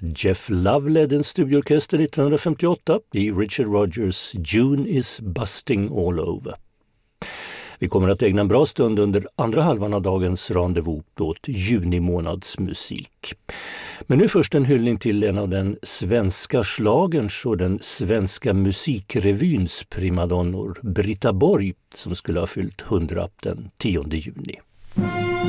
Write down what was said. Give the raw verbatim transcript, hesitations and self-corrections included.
Jeff Love ledde en studioorkester nittonhundrafemtioåtta i Richard Rodgers June is busting all over. Vi kommer att ägna en bra stund under andra halvan av dagens rendezvous åt junimånadsmusik. Men nu först en hyllning till en av den svenska schlagerns och den svenska musikrevyns primadonnor, Britta Borg, som skulle ha fyllt hundra den tionde juni.